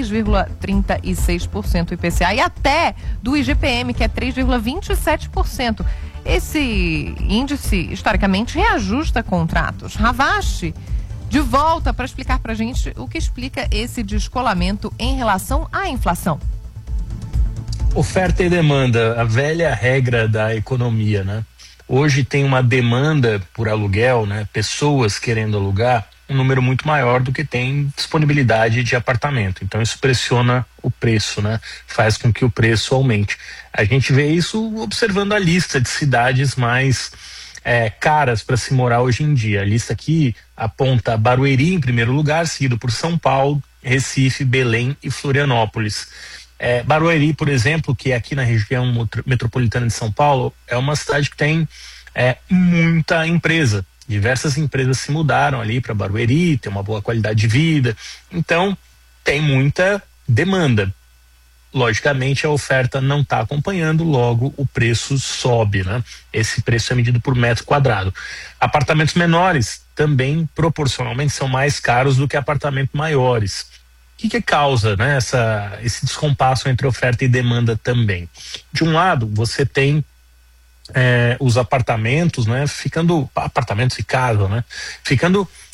3,36% IPCA, e até do IGPM, que é 3,27%. Esse índice, historicamente, reajusta contratos. Ravache, de volta para explicar para a gente o que explica esse descolamento em relação à inflação. Oferta e demanda, a velha regra da economia, né? Hoje tem uma demanda por aluguel, né? Pessoas querendo alugar, um número muito maior do que tem disponibilidade de apartamento. Então isso pressiona o preço, né? Faz com que o preço aumente. A gente vê isso observando a lista de cidades mais caras para se morar hoje em dia. A lista aqui aponta Barueri em primeiro lugar, seguido por São Paulo, Recife, Belém e Florianópolis. Barueri, por exemplo, que é aqui na região metropolitana de São Paulo, é uma cidade que tem muita empresa. Diversas empresas se mudaram ali para Barueri, tem uma boa qualidade de vida, então tem muita demanda. Logicamente a oferta não está acompanhando, logo o preço sobe, né? Esse preço é medido por metro quadrado. Apartamentos menores também proporcionalmente são mais caros do que apartamentos maiores. O que causa, né, esse descompasso entre oferta e demanda também? De um lado, você tem os apartamentos, né, apartamentos e casa, né, ficando